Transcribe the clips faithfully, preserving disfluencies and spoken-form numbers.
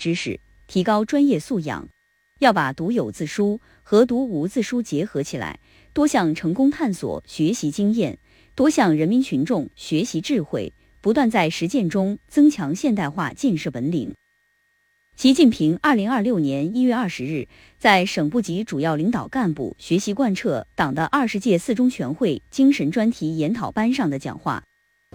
知识，提高专业素养。要把读有字书和读无字书结合起来，多向成功探索学习经验，多向人民群众学习智慧，不断在实践中增强现代化建设本领。习近平二零二六年一月二十日在省部级主要领导干部学习贯彻党的二十届四中全会精神专题研讨班上的讲话。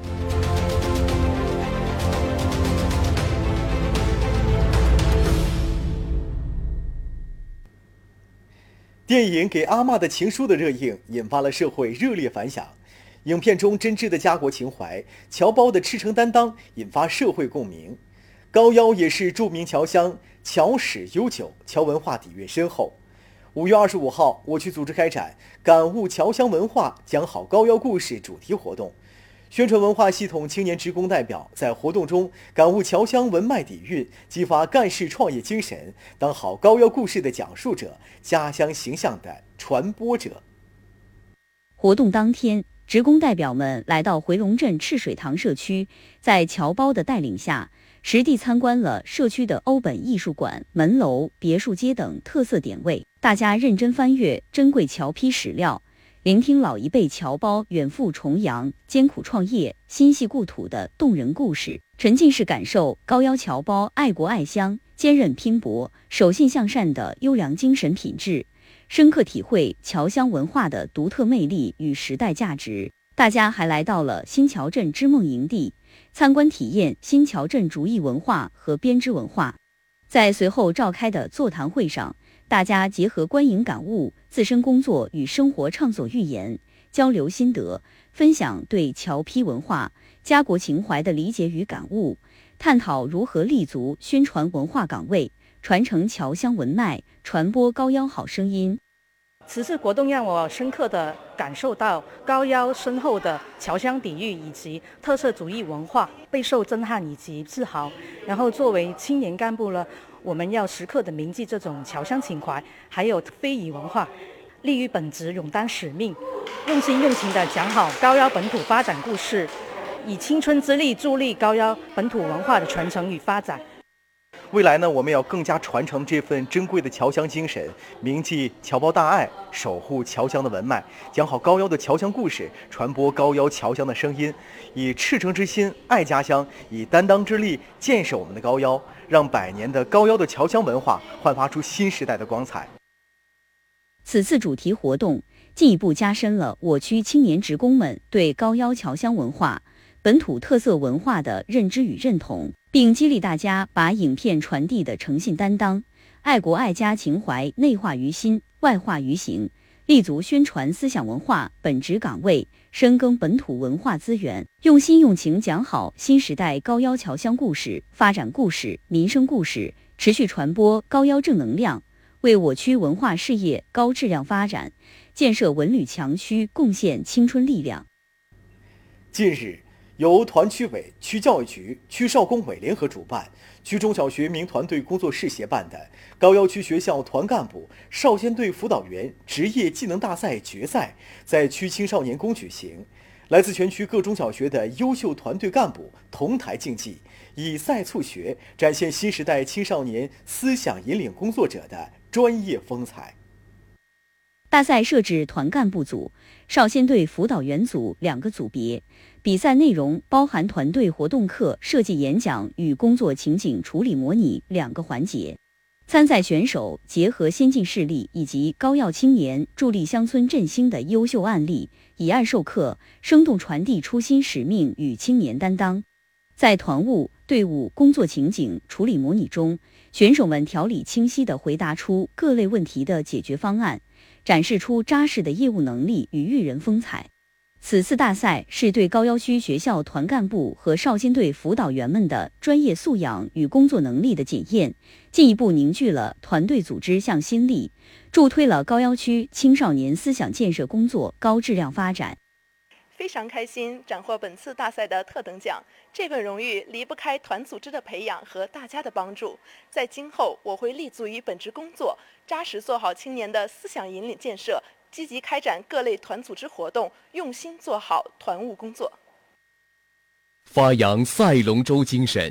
电影《给阿嬷的情书》的热映引发了社会热烈反响。影片中真挚的家国情怀，侨胞的赤诚担当引发社会共鸣。高腰也是著名侨乡，侨史悠久，侨文化底蕴深厚。五月二十五号，我区组织开展“感悟侨乡文化，讲好高腰故事”主题活动。宣传文化系统青年职工代表在活动中感悟侨乡文脉底蕴，激发干事创业精神，当好高腰故事的讲述者，家乡形象的传播者。 活动当天，职工代表们来到回龙镇赤水塘社区，在侨胞的带领下，实地参观了社区的欧本艺术馆、门楼、别墅街等特色点位。大家认真翻阅珍贵侨坯史料，聆听老一辈侨胞远赴重洋、艰苦创业、心系故土的动人故事，沉浸式感受高腰侨胞爱国爱乡、坚韧拼搏、守信向善的优良精神品质，深刻体会侨乡文化的独特魅力与时代价值。大家还来到了新桥镇织梦营地，参观体验新桥镇竹艺文化和编织文化。在随后召开的座谈会上，大家结合观影感悟、自身工作与生活畅所欲言，交流心得，分享对侨坯文化、家国情怀的理解与感悟，探讨如何立足宣传文化岗位，传承侨乡文脉，传播高腰好声音。 此次活动让我深刻地感受到高腰深厚的侨乡底蕴以及特色主义文化，备受震撼以及自豪。然后作为青年干部呢，我们要时刻地铭记这种侨乡情怀，还有非遗文化，立于本职，勇担使命，用心用情地讲好高腰本土发展故事，以青春之力助力高腰本土文化的传承与发展。 未来呢，我们要更加传承这份珍贵的侨乡精神，铭记侨胞大爱，守护侨乡的文脉，讲好高腰的侨乡故事，传播高腰侨乡的声音，以赤诚之心爱家乡，以担当之力建设我们的高腰，让百年的高腰的侨乡文化焕发出新时代的光彩。 此次主题活动进一步加深了我区青年职工们对高腰侨乡文化、本土特色文化的认知与认同，并激励大家把影片传递的诚信担当、爱国爱家情怀内化于心、外化于行，立足宣传思想文化本职岗位，深耕本土文化资源，用心用情讲好新时代高腰侨乡故事、发展故事、民生故事，持续传播高腰正能量，为我区文化事业高质量发展、建设文旅强区贡献青春力量。 近日，由团区委、区教育局、区少工委联合主办，区中小学民团队工作室协办的高腰区学校团干部、少先队辅导员职业技能大赛决赛在区青少年宫举行。来自全区各中小学的优秀团队干部同台竞技，以赛促学，展现新时代青少年思想引领工作者的专业风采。 大赛设置团干部组、少先队辅导员组两个组别，比赛内容包含团队活动课、设计演讲与工作情景处理模拟两个环节。参赛选手结合先进事例以及高要青年助力乡村振兴的优秀案例，以案授课，生动传递初心使命与青年担当。在团务、队伍、工作情景处理模拟中，选手们条理清晰地回答出各类问题的解决方案，展示出扎实的业务能力与育人风采。此次大赛是对高腰区学校团干部和少先队辅导员们的专业素养与工作能力的检验，进一步凝聚了团队组织向心力，助推了高腰区青少年思想建设工作高质量发展。 非常开心斩获本次大赛的特等奖，这份荣誉离不开团组织的培养和大家的帮助。在今后，我会立足于本职工作，扎实做好青年的思想引领建设，积极开展各类团组织活动，用心做好团务工作。 发扬赛龙舟精神，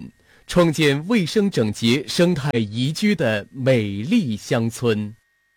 创建卫生整洁、生态宜居的美丽乡村。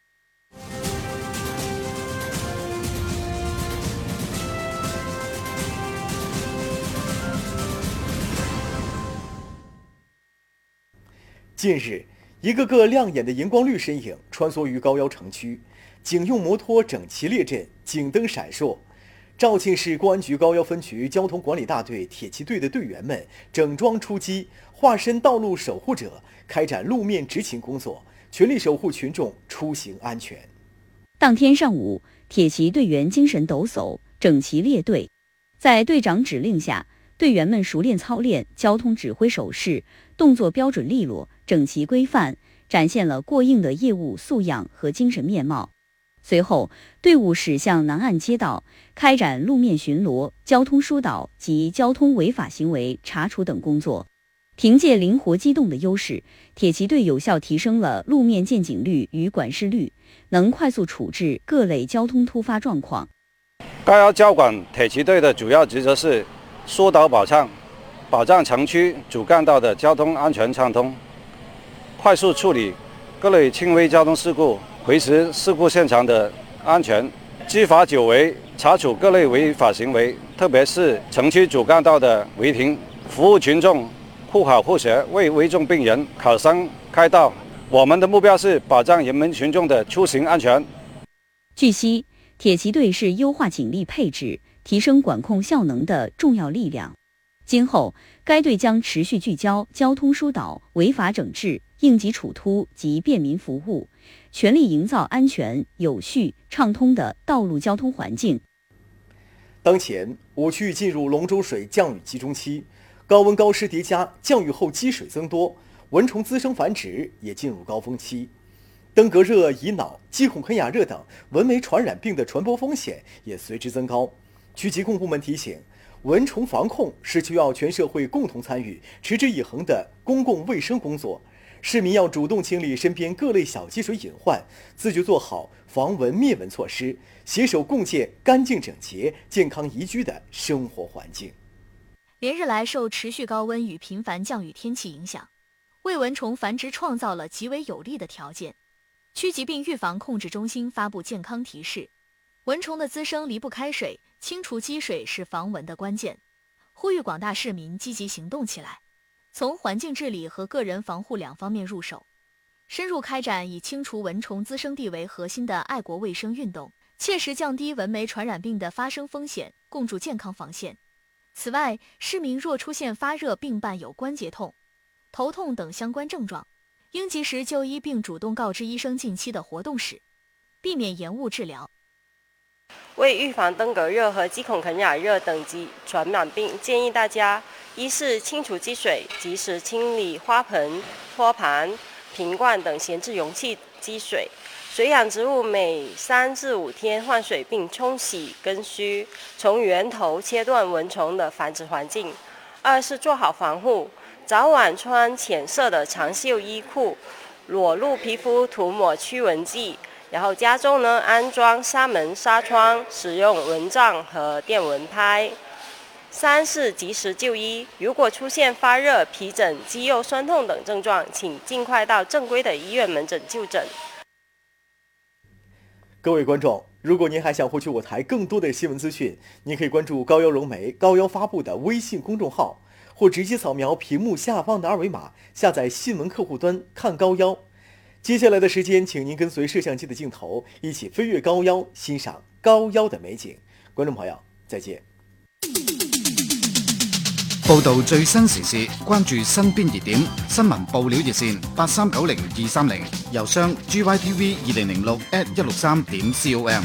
近日，一个个亮眼的荧光绿身影穿梭于高腰城区，警用摩托整齐列阵，警灯闪烁。肇庆市公安局高腰分局交通管理大队铁骑队的队员们整装出击，化身道路守护者，开展路面执勤工作，全力守护群众出行安全。 当天上午，铁骑队员精神抖擞，整齐列队，在队长指令下，队员们熟练操练交通指挥手势，动作标准利落，整齐规范，展现了过硬的业务素养和精神面貌。随后，队伍驶向南岸街道，开展路面巡逻、交通疏导及交通违法行为查处等工作。凭借灵活机动的优势，铁骑队有效提升了路面见警率与管事率，能快速处置各类交通突发状况。 高腰交管铁骑队的主要职责是疏导保障，保障城区主干道的交通安全畅通，快速处理各类轻微交通事故，维持事故现场的安全，执法久违，查处各类违法行为，特别是城区主干道的违停，服务群众，护考护学，为危重病人、考生开道。我们的目标是保障人民群众的出行安全。 据悉，铁骑队是优化警力配置、提升管控效能的重要力量。今后，该队将持续聚焦交通疏导、违法整治、应急处突及便民服务，全力营造安全、有序、畅通的道路交通环境。 当前，我区进入龙舟水降雨集中期，高温高湿叠加，降雨后积水增多，蚊虫滋生繁殖也进入高峰期。登革热、乙脑、鸡孔肯雅热等蚊媒传染病的传播风险也随之增高。区疾控部门提醒，蚊虫防控是需要全社会共同参与、持之以恒的公共卫生工作。市民要主动清理身边各类小积水隐患，自觉做好防蚊灭蚊措施，携手共建干净整洁、健康宜居的生活环境。 连日来受持续高温与频繁降雨天气影响，为蚊虫繁殖创造了极为有利的条件。区疾病预防控制中心发布健康提示，蚊虫的滋生离不开水，清除积水是防蚊的关键，呼吁广大市民积极行动起来，从环境治理和个人防护两方面入手，深入开展以清除蚊虫滋生地为核心的爱国卫生运动，切实降低蚊媒传染病的发生风险，共筑健康防线。此外，市民若出现发热并伴有关节痛、头痛等相关症状，应及时就医并主动告知医生近期的活动史，避免延误治疗。 为预防登革热和鸡孔肯雅热等疾传染病，建议大家：一是清除积水，及时清理花盆、托盘、瓶罐等闲置容器积水。水养植物每三至五天换水并冲洗根须，从源头切断蚊虫的繁殖环境。二是做好防护，早晚穿浅色的长袖衣裤，裸露皮肤涂抹驱蚊剂。然后家中呢安装纱门纱窗，使用蚊帐和电蚊拍。三是及时就医，如果出现发热、皮疹、肌肉酸痛等症状，请尽快到正规的医院门诊就诊。 各位观众，如果您还想获取我台更多的新闻资讯，您可以关注高腰融媒高腰发布的微信公众号，或直接扫描屏幕下方的二维码，下载新闻客户端看高腰。接下来的时间，请您跟随摄像机的镜头，一起飞越高腰，欣赏高腰的美景。观众朋友，再见。 報道最新時事，關注身邊熱點，新聞報料熱線八三九零二三零，郵箱 g y t v 二零零六 at 一六三點 com。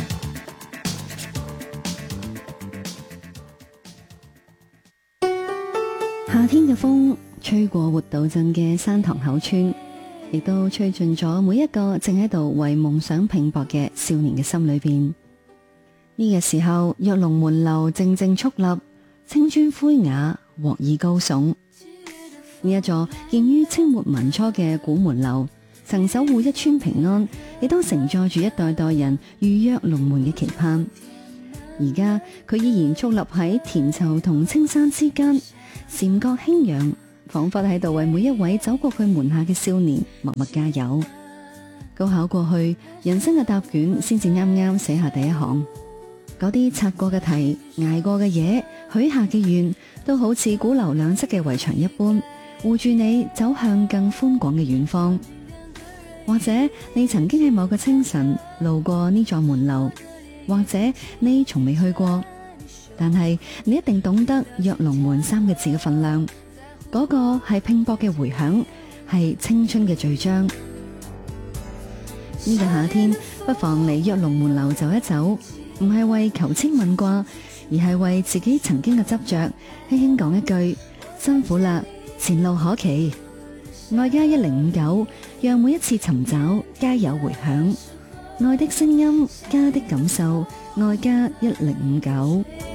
夏天嘅風吹過活道鎮嘅山塘口村，亦都吹進咗每一個正喺度為夢想拼搏嘅少年嘅心裏邊。呢、這個時候，躍龍門樓靜靜矗立，青磚灰瓦，鑊耳高聳。呢一座建於清末民初嘅古門樓，曾守護一村平安，亦都承載住一代代人預躍龍門嘅期盼。而家佢依然矗立喺田疇同青山之間，禪覺輕揚， 仿佛喺度為每一位走過佢門下嘅少年默默加油。高考過去，人生嘅答卷先至啱啱寫下第一行，嗰啲擦過嘅題、捱過嘅夜、許下嘅願，都好似古流兩側嘅圍牆一般，護住你走向更寬廣嘅遠方。或者你曾經喺某個清晨路過呢座門樓，或者你從未去過，但係你一定懂得躍龍門三個字嘅分量。嗰個係拼搏嘅回響，係青春嘅序章。呢個夏天，不妨嚟躍龍門樓走一走，唔係為求籤問卦，而係為自己曾經嘅執着，輕輕講一句：辛苦啦，前路可期。愛加一零五九，讓每一次尋找皆有回響。愛的聲音，家的感受，愛加一零五九。